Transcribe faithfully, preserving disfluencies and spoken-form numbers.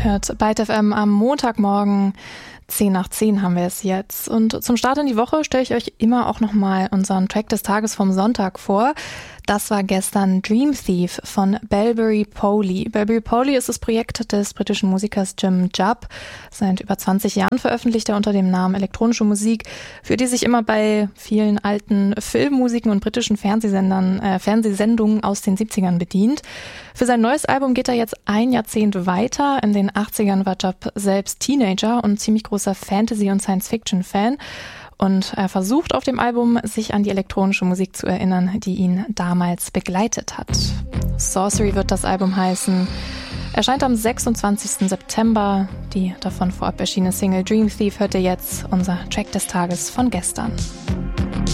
hört Byte F M am Montagmorgen. zehn nach zehn haben wir es jetzt. Und zum Start in die Woche stelle ich euch immer auch nochmal unseren Track des Tages vom Sonntag vor. Das war gestern Dream Thief von Belbury Poli. Belbury Poli ist das Projekt des britischen Musikers Jim Jubb. Seit über zwanzig Jahren veröffentlicht er unter dem Namen elektronische Musik, für die sich immer bei vielen alten Filmmusiken und britischen Fernsehsendern, äh, Fernsehsendungen aus den siebzigern bedient. Für sein neues Album geht er jetzt ein Jahrzehnt weiter. In den achtzigern war Jubb selbst Teenager und ziemlich großer Fantasy- und Science-Fiction-Fan. Und er versucht auf dem Album, sich an die elektronische Musik zu erinnern, die ihn damals begleitet hat. Sorcery wird das Album heißen. Erscheint am sechsundzwanzigsten September. Die davon vorab erschienene Single Dream Thief hört ihr jetzt, unser Track des Tages von gestern.